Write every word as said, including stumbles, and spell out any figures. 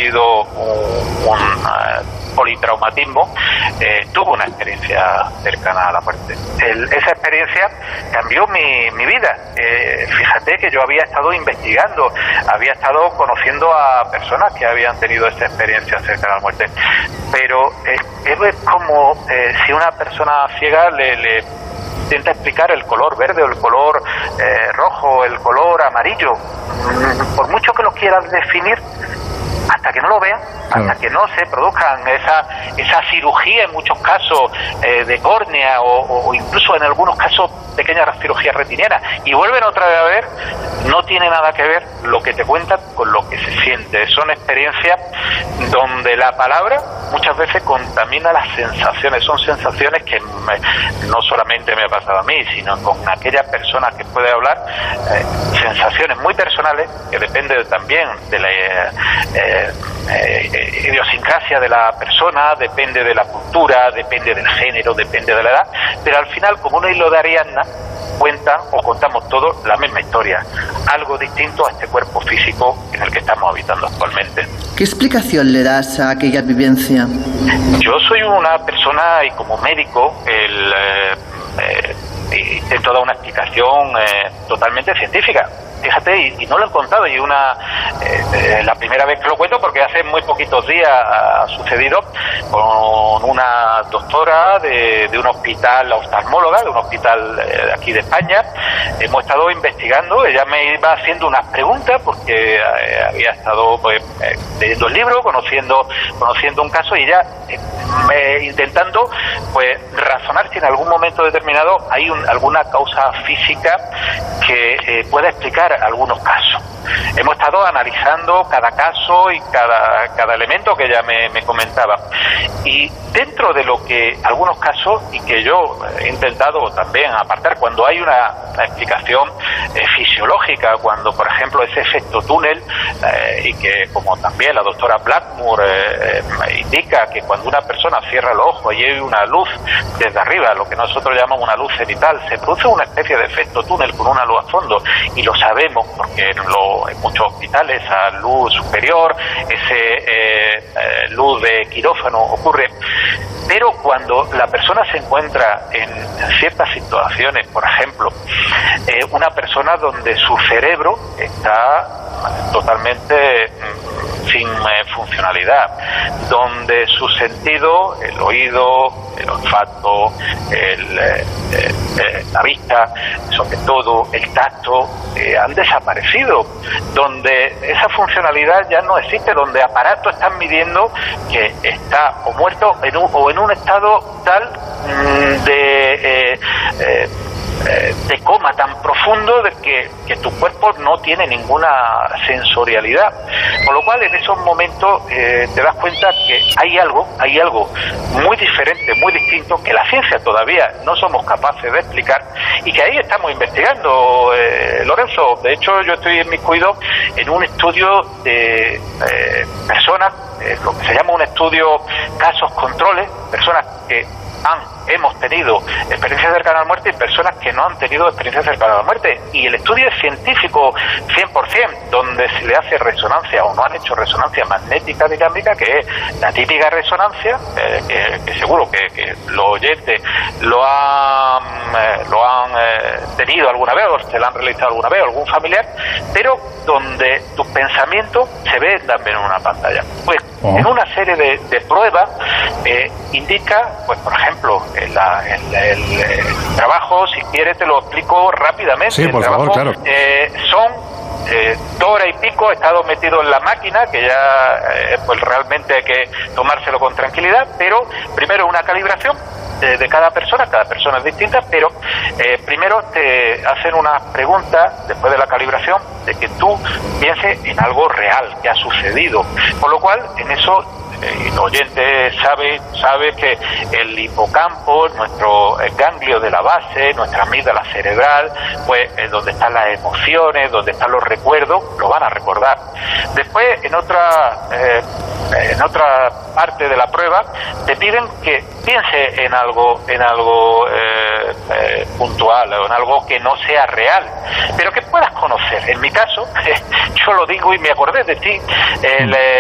tenido un, un uh, politraumatismo, eh, tuvo una experiencia cercana a la muerte. El, esa experiencia cambió mi, mi vida. Eh, fíjate que yo había estado investigando, había estado conociendo a personas que habían tenido esa experiencia cercana a la muerte, pero eh, es como eh, si una persona ciega le, le intenta explicar el color verde o el color eh, rojo, el color amarillo. Por mucho que lo quieras definir, hasta que no lo vean, hasta que no se produzcan esa esa cirugía, en muchos casos eh, de córnea o, o incluso en algunos casos pequeñas cirugías retinianas, y vuelven otra vez a ver, no tiene nada que ver lo que te cuentan con lo que se siente. Son experiencias donde la palabra muchas veces contamina las sensaciones. Son sensaciones que me, no solamente me ha pasado a mí, sino con aquella persona que puede hablar, eh, sensaciones muy personales que dependen también de la eh, eh, idiosincrasia de la persona, depende de la cultura, depende del género, depende de la edad, pero al final, como un hilo de Ariadna, cuentan o contamos todos la misma historia, algo distinto a este cuerpo físico en el que estamos habitando actualmente. ¿Qué explicación le das a aquella vivencia? Yo soy una persona, y como médico, el, eh, eh, intento dar una explicación eh, totalmente científica. Fíjate, y, y no lo he contado, y una eh, eh, la primera vez que lo cuento, porque hace muy poquitos días ha sucedido con una doctora de, de un hospital, oftalmóloga, de un hospital eh, de aquí de España. Hemos estado investigando, ella me iba haciendo unas preguntas, porque eh, había estado pues, eh, leyendo el libro, conociendo conociendo un caso, y ya eh, intentando pues razonar si en algún momento determinado hay un, alguna causa física que eh, pueda explicar algunos casos. Hemos estado analizando cada caso y cada, cada elemento que ella me, me comentaba, y dentro de lo que algunos casos, y que yo he intentado también apartar, cuando hay una, una explicación eh, fisiológica, cuando por ejemplo ese efecto túnel, eh, y que como también la doctora Blackmore eh, eh, indica que cuando una persona cierra los ojos y hay una luz desde arriba, lo que nosotros llamamos una luz cenital, se produce una especie de efecto túnel con una luz a fondo, y lo sabemos porque lo, en muchos hospitales esa luz superior, ese eh, eh, luz de quirófano ocurre. Pero cuando la persona se encuentra en ciertas situaciones, por ejemplo, eh, una persona donde su cerebro está totalmente mm, sin eh, funcionalidad, donde su sentido, el oído, el olfato, el, eh, eh, la vista, sobre todo el tacto, eh, han desaparecido, donde esa funcionalidad ya no existe, donde aparatos están midiendo que está o muerto en un, o en un estado tal mm, de eh, eh, de coma tan profundo de que, que tu cuerpo no tiene ninguna sensorialidad, con lo cual en esos momentos eh, te das cuenta que hay algo, hay algo muy diferente, muy distinto, que la ciencia todavía no somos capaces de explicar, y que ahí estamos investigando, eh, Lorenzo. De hecho, yo estoy inmiscuido en un estudio de eh, personas, eh, lo que se llama un estudio casos controles, personas que han, hemos tenido experiencias cercanas a la muerte y personas que no han tenido experiencias cercanas a la muerte, y el estudio es científico cien por cien, donde se le hace resonancia, o no han hecho resonancia magnética dinámica, que es la típica resonancia, eh, que, que seguro que, que los oyentes lo han, eh, lo han eh, tenido alguna vez, o se la han realizado alguna vez, algún familiar, pero donde tus pensamientos se ven también en una pantalla. Pues oh. en una serie de, de pruebas eh, indica, pues por ejemplo, el, el, el, el trabajo, si quieres te lo explico rápidamente. Sí, por el trabajo, favor, claro. Eh, son eh, dos horas y pico, he estado metido en la máquina, que ya eh, pues realmente hay que tomárselo con tranquilidad, pero primero una calibración de, de cada persona, cada persona es distinta, pero eh, primero te hacen unas preguntas después de la calibración de que tú pienses en algo real que ha sucedido, por lo cual en eso el oyente sabe, sabe que el hipocampo, nuestro ganglio de la base, nuestra amígdala cerebral, pues es donde están las emociones, donde están los recuerdos, lo van a recordar. Después, en otra, eh, en otra parte de la prueba, te piden que piense en algo, en algo eh, eh, puntual, o en algo que no sea real, pero que puedas conocer. En mi caso, yo lo digo y me acordé de ti, el,